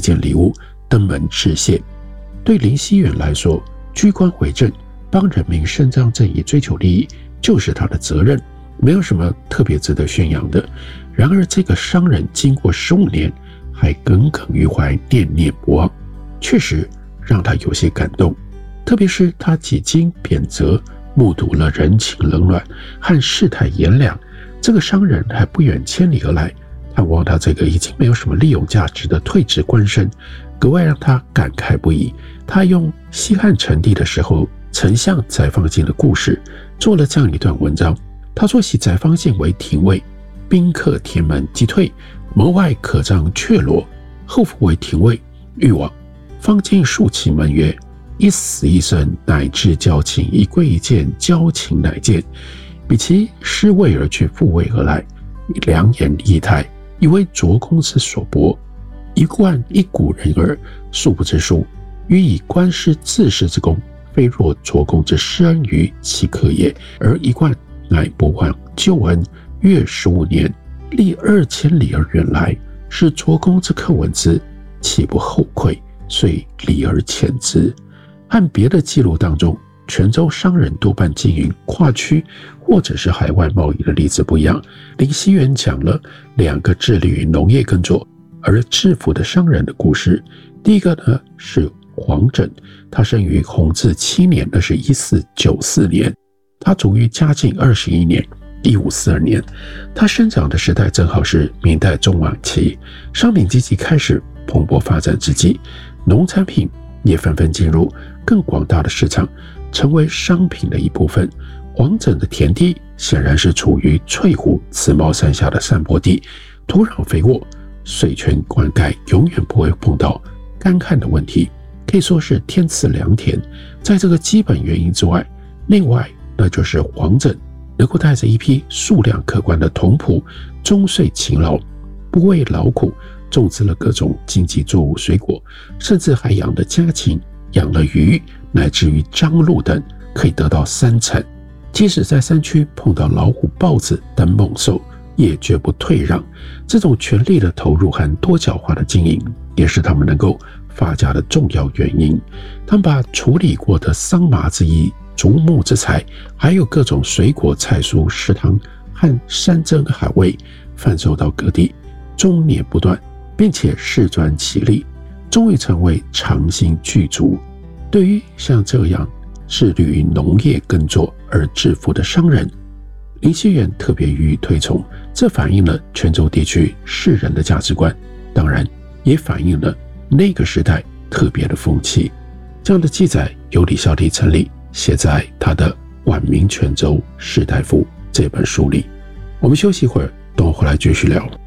件礼物登门致谢。对林熙远来说，居官为政，帮人民伸张正义，追求利益，就是他的责任，没有什么特别值得宣扬的。然而这个商人经过15年还耿耿于怀，念念不忘，确实让他有些感动。特别是他几经贬谪，目睹了人情冷暖和世态炎凉，这个商人还不远千里而来探望他这个已经没有什么利用价值的退职官绅，格外让他感慨不已。他用西汉成帝的时候丞相载放信的故事做了这样一段文章。他说：袭载放信为廷尉，宾客填门即退，门外可张阙罗。后复为廷尉，欲往，方进竖其门曰：一死一生，乃至交情；一贵一贱，交情乃见。彼其失位而去，复位而来，良言益态，以为卓公之所博。一贯一古人耳，素不知书，予以官师自恃之功，非若卓公之施恩于其客也。而一贯乃不忘旧恩，越15年，历2000里而远来，是卓公之客闻之，岂不后愧？遂礼而遣之。和别的记录当中，泉州商人多半经营跨区或者是海外贸易的例子不一样。林熙远讲了2个致力于农业耕作而致富的商人的故事。第一个呢是黄枕，他生于弘治7年，那是1494年，他卒于嘉靖21年1542年。他生长的时代正好是明代中晚期，商品经济开始蓬勃发展之际，农产品也纷纷进入更广大的市场，成为商品的一部分。黄枕的田地显然是处于翠湖慈茂山下的山坡地，土壤肥沃，水泉灌溉，永远不会碰到干旱的问题，可以说是天赐良田。在这个基本原因之外，另外那就是黄枕能够带着一批数量可观的童仆，终岁勤劳，不畏劳苦，种植了各种经济作物水果，甚至还养了家禽，养了鱼，乃至于獐鹿等，可以得到3餐。即使在山区碰到老虎、豹子等猛兽，也绝不退让。这种全力的投入和多角化的经营，也是他们能够发家的重要原因。他们把处理过的桑麻之衣、竹木之材，还有各种水果、菜蔬、食汤和山珍海味贩售到各地，终年不断，并且势专其力，终于成为长兴巨族。对于像这样致力于农业耕作而致富的商人，林熙远特别予以推崇，这反映了泉州地区士人的价值观，当然也反映了那个时代特别的风气。这样的记载由李孝悌整理，写在他的《晚明泉州士大夫》这本书里。我们休息一会儿，等我回来继续聊。